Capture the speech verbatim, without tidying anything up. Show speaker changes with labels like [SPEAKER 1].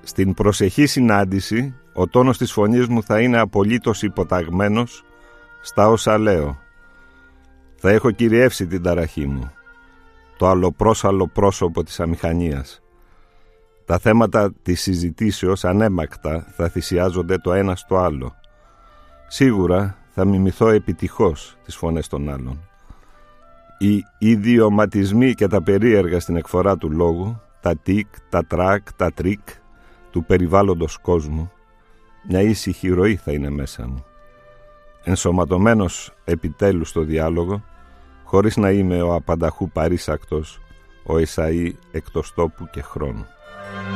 [SPEAKER 1] Στην προσεχή συνάντηση ο τόνος της φωνής μου θα είναι απολύτως υποταγμένος στα όσα λέω. Θα έχω κυριεύσει την ταραχή μου, το αλλοπρόσαλλο πρόσωπο της αμηχανίας. Τα θέματα της συζητήσεως ανέμακτα θα θυσιάζονται το ένα στο άλλο. Σίγουρα θα μιμηθώ επιτυχώς τις φωνές των άλλων. Οι ιδιωματισμοί και τα περίεργα στην εκφορά του λόγου, τα τικ, τα τρακ, τα τρίκ του περιβάλλοντος κόσμου, μια ήσυχη ροή θα είναι μέσα μου. Ενσωματωμένος επιτέλους στο διάλογο, χωρίς να είμαι ο απανταχού παρήσακτος, ο Εσαΐ εκτός τόπου και χρόνου.